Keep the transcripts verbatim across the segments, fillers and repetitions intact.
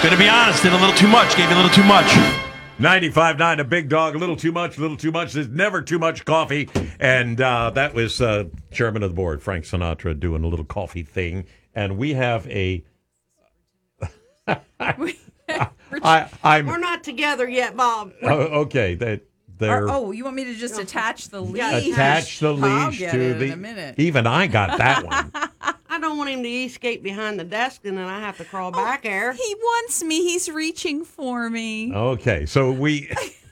Gonna be honest, did a little too much, gave you a little too much. ninety-five point nine, a big dog, a little too much, a little too much. There's never too much coffee. And uh, that was uh, chairman of the board, Frank Sinatra, doing a little coffee thing. And we have a... I, I'm, We're not together yet, Bob. oh, okay, they, they're... Oh, you want me to just attach the leash? Attach the I'll leash get to it the... in a minute. Even I got that one. I don't want him to escape behind the desk and then I have to crawl back there. He wants me. He's reaching for me. Okay, so we...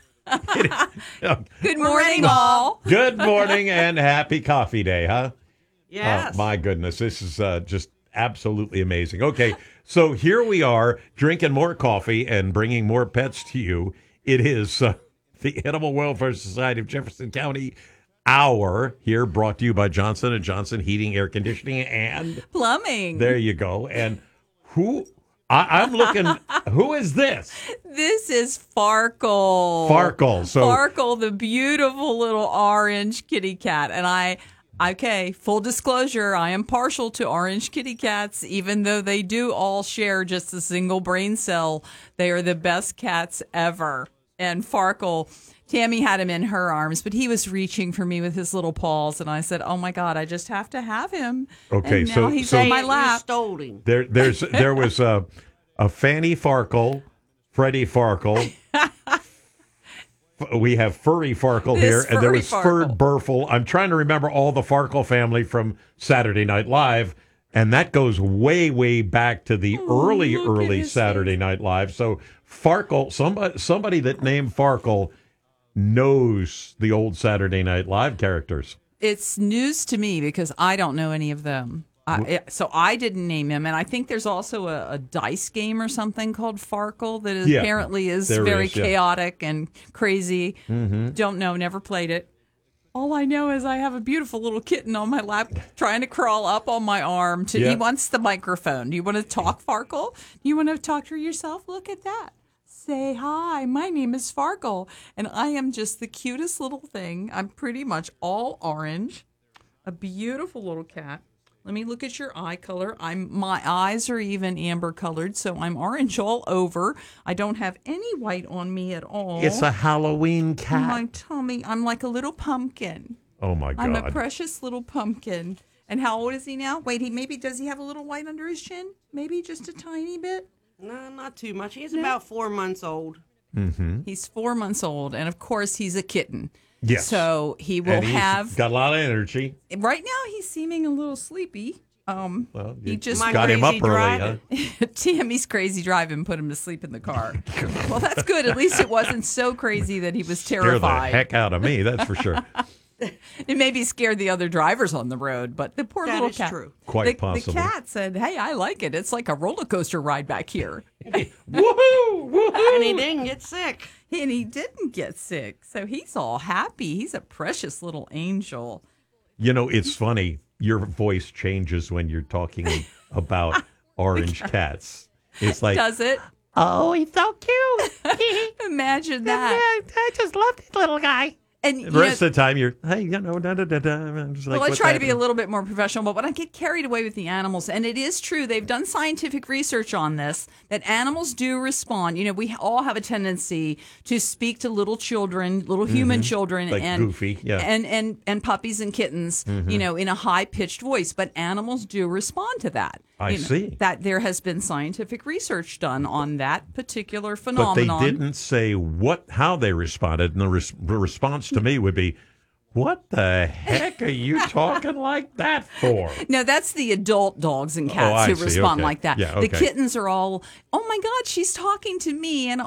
Good morning, all. Good morning and happy coffee day, huh? Yes. Oh, my goodness. This is uh, just absolutely amazing. Okay, so here we are drinking more coffee and bringing more pets to you. It is uh, the Animal Welfare Society of Jefferson County Hour here, brought to you by Johnson and Johnson Heating, Air Conditioning, and Plumbing. There you go. And who... I, I'm looking... Who is this? This is Farkle. Farkle. So Farkle, the beautiful little orange kitty cat. And I... Okay, full disclosure, I am partial to orange kitty cats, even though they do all share just a single brain cell. They are the best cats ever. And Farkle, Tammy had him in her arms, but he was reaching for me with his little paws, and I said, "Oh my God, I just have to have him." Okay, and now so- he's so- on my You lap. stole him. There, there's, there was a, a Fanny Farkle, Freddie Farkle. We have Furry Farkle This here, and there Furry was Ferd Farkle. Burfle. I'm trying to remember all the Farkle family from Saturday Night Live, and that goes way, way back to the Oh, early, look at early his Saturday face. Night Live. So Farkle, somebody, somebody that named Farkle knows the old Saturday Night Live characters. It's news to me because I don't know any of them. I, so I didn't name him, and I think there's also a, a dice game or something called Farkle that is, Yeah, apparently is there very is, yeah. chaotic and crazy. Mm-hmm. Don't know, never played it. All I know is I have a beautiful little kitten on my lap trying to crawl up on my arm. To, Yeah. He wants the microphone. Do you want to talk, Farkle? Do you want to talk to yourself? Look at that. Say hi. My name is Farkle, and I am just the cutest little thing. I'm pretty much all orange. A beautiful little cat. Let me look at your eye color. I'm my eyes are even amber colored, so I'm orange all over. I don't have any white on me at all. It's a Halloween cat. My tummy. I'm like a little pumpkin. Oh, my God. I'm a precious little pumpkin. And how old is he now? Wait, he maybe does he have a little white under his chin? Maybe just a tiny bit. No, not too much. He's about four months old. Mm-hmm. He's four months old, and of course he's a kitten. Yes. So he will And he's have. got a lot of energy. Right now, he's seeming a little sleepy. Um, Well, he you just My got him up crazy early, driving. huh? Tammy's crazy driving put him to sleep in the car. Well, that's good. At least it wasn't so crazy that he was Scare the terrified. heck out of me, that's for sure. It maybe scared the other drivers on the road, but the poor That little is cat. true. Quite the, possible. The cat said, "Hey, I like it. It's like a roller coaster ride back here." Woohoo! Woohoo! And he didn't get sick. And he didn't get sick, so he's all happy. He's a precious little angel. You know, it's funny. Your voice changes when you're talking about orange cats. It's like, Does it? oh, he's so cute. Imagine that. I just love this little guy. And The you know, rest of the time, you're, hey, you know, da da da da. I'm just like, well, I what's try to be a happening? little bit more professional, but when I get carried away with the animals, and it is true, they've done scientific research on this, that animals do respond. You know, we all have a tendency to speak to little children, little human children, Like and Goofy, yeah. and and and puppies and kittens, you know, in a high pitched voice. But animals do respond to that. I You know, see. that there has been scientific research done on that particular But they phenomenon. didn't say what, how they responded, and the, res- the response to me would be, "What the heck are you talking like that for?" No, that's the adult dogs and Oh, cats I who see. respond Okay. like that. Yeah, The okay. kittens are all, "Oh my God, she's talking to me," and